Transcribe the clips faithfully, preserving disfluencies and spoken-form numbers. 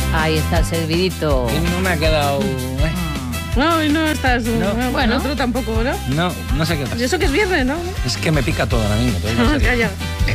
Ahí está el servidito. Y no me ha quedado... Eh. No, y no estás... No. Bueno, Bueno. otro tampoco, ¿no? No, no sé qué Y pasa. eso que es viernes, ¿no? Es que me pica todo ahora mismo. Todo No, en serio. calla.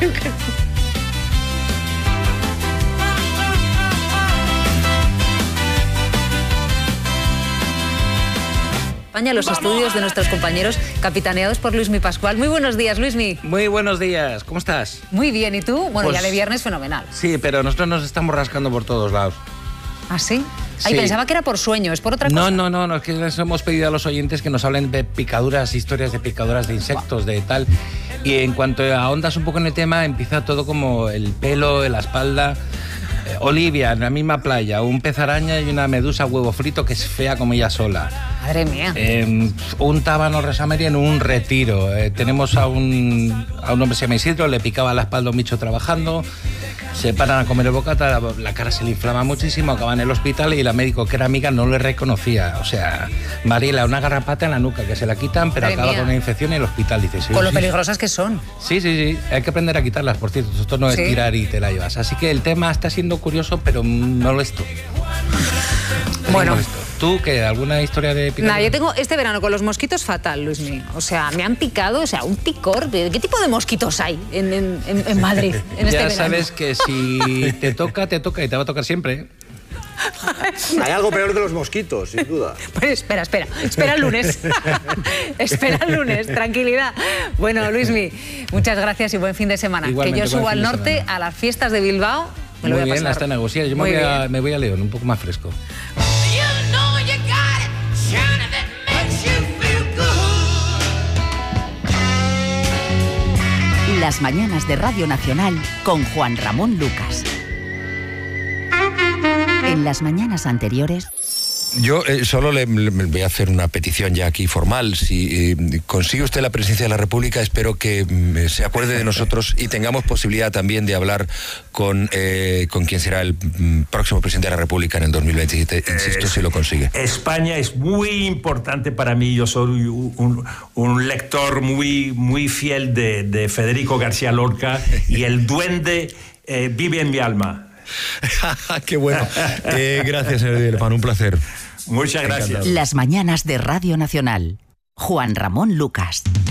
España, los estudios de nuestros compañeros capitaneados por Luismi Pascual. Muy buenos días, Luismi. Muy buenos días, ¿cómo estás? Muy bien, ¿y tú? Bueno, Pues- ya de viernes fenomenal. Sí, pero nosotros nos estamos rascando por todos lados. ¿Ah, sí? Ay, Sí. pensaba que era por sueño, es por otra No, cosa. no, no, no, es que les hemos pedido a los oyentes que nos hablen de picaduras, historias de picaduras de insectos, de tal. Y en cuanto ahondas un poco en el tema, empieza todo como el pelo, la espalda. Eh, Olivia, en la misma playa, un pez araña y una medusa huevo frito que es fea como ella sola. Madre mía. Eh, un tábano resameri en un retiro. Eh, tenemos a un, a un hombre que se llama Isidro, le picaba la espalda a un bicho trabajando. Se paran a comer el bocata, la, la cara se le inflama muchísimo, acaban en el hospital y el médico, que era amiga, no le reconocía. O sea, Mariela, una garrapata en la nuca que se la quitan, pero Madre acaba mía. con una infección en el hospital. Dice, sí, Con lo sí, peligrosas que son. Sí, sí, sí, hay que aprender a quitarlas, por cierto. Esto no es Sí. tirar y te la llevas. Así que el tema está siendo curioso, pero no lo es todo. Bueno. No lo es todo. ¿Tú qué? ¿Alguna historia de picadura? Nada, yo tengo este verano con los mosquitos fatal, Luismi. O sea, me han picado, o sea, un picor. ¿Qué tipo de mosquitos hay en, en, en- en Madrid en este Ya verano? sabes que si te toca, te toca y te va a tocar siempre. ¿eh? Hay algo peor de los mosquitos, sin duda. Pues espera, espera, espera el lunes. Espera el lunes, tranquilidad. Bueno, Luismi, muchas gracias y buen fin de semana. Igualmente, que yo buen subo fin al de norte semana. a las fiestas de Bilbao. Me lo Muy voy a bien, pasar. hasta negociar. Yo me Muy voy, a, bien. me voy a León, un poco más fresco. Las mañanas de Radio Nacional con Juan Ramón Lucas. En las mañanas anteriores... Yo eh, solo le, le voy a hacer una petición ya aquí formal. Si eh, consigue usted la presidencia de la República, espero que mm, se acuerde de nosotros y tengamos posibilidad también de hablar con, eh, con quien será el mm, próximo presidente de la República en el dos mil veintisiete. Insisto, Eh, si lo consigue. España es muy importante para mí. Yo soy un, un lector muy, muy fiel de, de Federico García Lorca y el duende eh, vive en mi alma. Qué bueno. Eh, gracias, señor Villepán, un placer. Muchas gracias. Las mañanas de Radio Nacional. Juan Ramón Lucas.